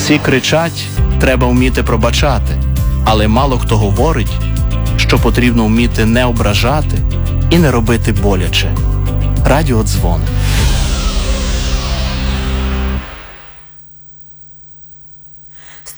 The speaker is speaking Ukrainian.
Всі кричать, треба вміти пробачати, але мало хто говорить, що потрібно вміти не ображати і не робити боляче. Радіодзвони.